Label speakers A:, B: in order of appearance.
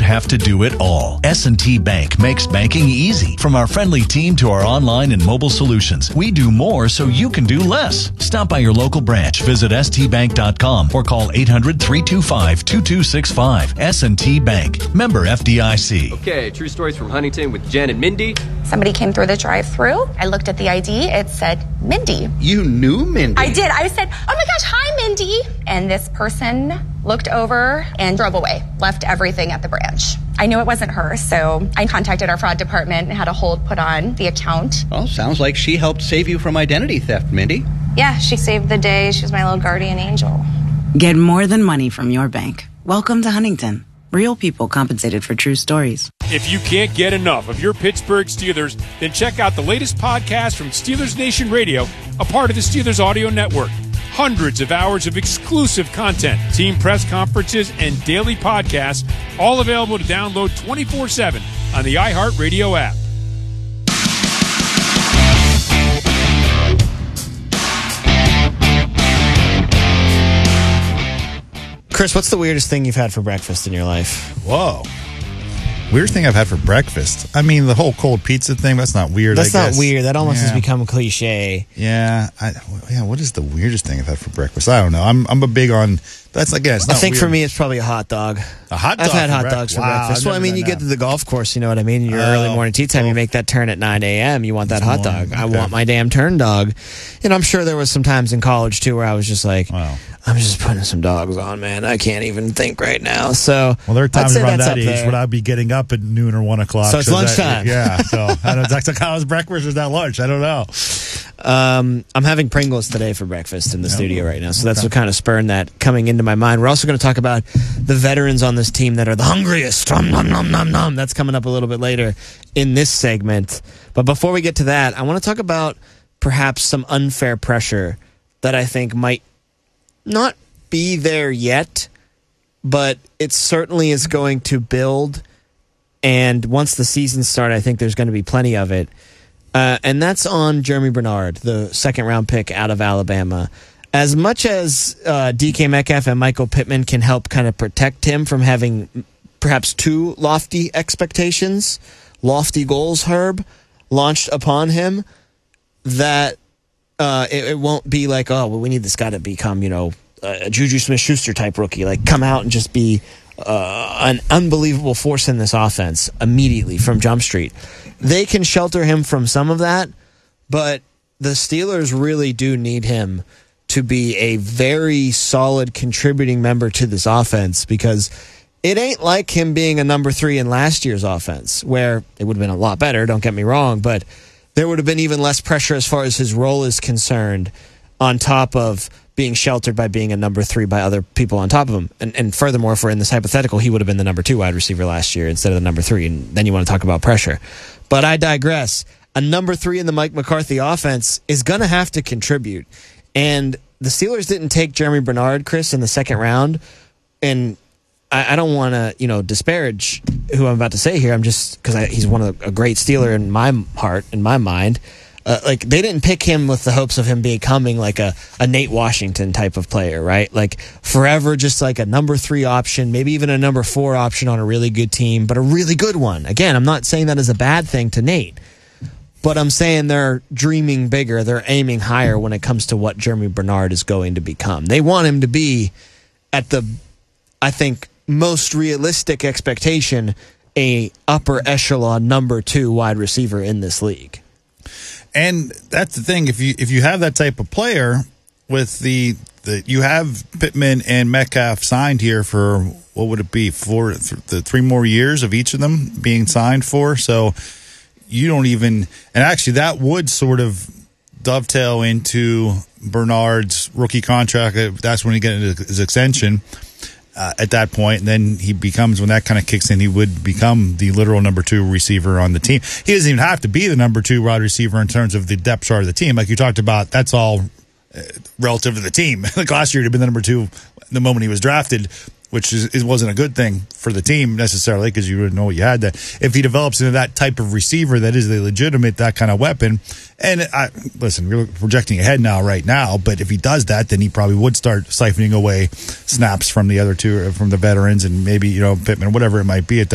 A: have to do it all. S&T Bank makes banking easy. From our friendly team to our online and mobile solutions, we do more so you can do less. Stop by your local branch, visit stbank.com, or call 800-325-2265. S&T Bank. Member FDIC.
B: Okay, true stories from Huntington with Jen and Mindy.
C: Somebody came through the drive-thru. I looked at the ID. It said Mindy.
D: You knew Mindy?
C: I did. I said, oh my gosh, hi, Mindy. And this person looked over and drove away, left everything at the branch. I knew it wasn't her, so I contacted our fraud department and had a hold put on the account.
D: Well, sounds like she helped save you from identity theft, Mindy.
C: Yeah, she saved the day. She was my little guardian angel.
E: Get more than money from your bank. Welcome to Huntington. Real people compensated for true stories.
F: If you can't get enough of your Pittsburgh Steelers, then check out the latest podcast from Steelers Nation Radio, a part of the Steelers Audio Network. Hundreds of hours of exclusive content, team press conferences, and daily podcasts, all available to download 24/7 on the iHeartRadio app.
G: Chris, what's the weirdest thing you've had for breakfast in your life?
H: Whoa. Weirdest thing I've had for breakfast? I mean, the whole cold pizza thing, that's not weird,
G: That's
H: I
G: not
H: guess.
G: weird. That almost has become a cliche.
H: Yeah. What is the weirdest thing I've had for breakfast? I don't know. I'm a big on... That's, again, it's not
G: I think
H: weird.
G: for me, it's probably a hot dog.
H: A hot dog?
G: I've had hot dogs for breakfast.
H: I've
G: Well, I
H: never
G: mean,
H: done
G: you get
H: that.
G: to the golf course, you know what I mean? Your early morning tea time, you make that turn at 9 a.m., you want that hot dog. I want my damn turn dog. And I'm sure there was some times in college, too, where I was just like, I'm just putting some dogs on, man. I can't even think right now. So,
H: well, there are times
G: I'd say
H: around
G: that's
H: that
G: up
H: age
G: there.
H: when I'd be getting up at noon or 1 o'clock.
G: So it's lunchtime.
H: Yeah. So I don't know. That's like, how is breakfast or is that lunch? I don't know.
G: I'm having Pringles today for breakfast in the studio right now, so that's what kind of spurred that coming into my mind. We're also going to talk about the veterans on this team that are the hungriest. Nom, nom, nom, nom, nom. That's coming up a little bit later in this segment. But before we get to that, I want to talk about perhaps some unfair pressure that I think might not be there yet, but it certainly is going to build. And once the season starts, I think there's going to be plenty of it. And that's on Jeremy Bernard, the second-round pick out of Alabama. As much as DK Metcalf and Michael Pittman can help kind of protect him from having perhaps too lofty expectations, lofty goals, Herb, launched upon him, that it won't be like, oh, well, we need this guy to become, a Juju Smith-Schuster type rookie. Like, come out and just be an unbelievable force in this offense immediately from Jump Street. They can shelter him from some of that, but the Steelers really do need him to be a very solid contributing member to this offense, because it ain't like him being a number 3 in last year's offense, where it would have been a lot better, don't get me wrong, but there would have been even less pressure as far as his role is concerned, on top of being sheltered by being a number 3 by other people on top of him. And furthermore, if we're in this hypothetical, he would have been the number 2 wide receiver last year instead of the number 3, and then you want to talk about pressure. But I digress. A number 3 in the Mike McCarthy offense is going to have to contribute. And the Steelers didn't take Jeremy Bernard, Chris, in the second round. And I don't want to, disparage who I'm about to say here. I'm just, because he's a great Steeler in my heart, in my mind. They didn't pick him with the hopes of him becoming like a Nate Washington type of player, right? Like forever just like a number 3 option, maybe even a number 4 option on a really good team, but a really good one. Again, I'm not saying that is a bad thing to Nate, but I'm saying they're dreaming bigger. They're aiming higher when it comes to what Jeremy Bernard is going to become. They want him to be at the, I think, most realistic expectation, a upper echelon number 2 wide receiver in this league.
H: And that's the thing. If you have that type of player, with you have Pittman and Metcalf signed here for, what would it be, for the 3 more years of each of them being signed for. So you don't even, and actually that would sort of dovetail into Bernard's rookie contract. That's when he gets into his extension. At that point, and then he becomes, when that kind of kicks in, he would become the literal number 2 receiver on the team. He doesn't even have to be the number 2 wide receiver in terms of the depth chart of the team. Like you talked about, that's all relative to the team. Like last year, he'd have been the number 2 the moment he was drafted, which wasn't a good thing for the team necessarily, because you wouldn't know you had that. If he develops into that type of receiver that is a legitimate, that kind of weapon, and listen, we're projecting ahead right now, but if he does that, then he probably would start siphoning away snaps from the other 2, from the veterans, and maybe, Pittman, whatever it might be at that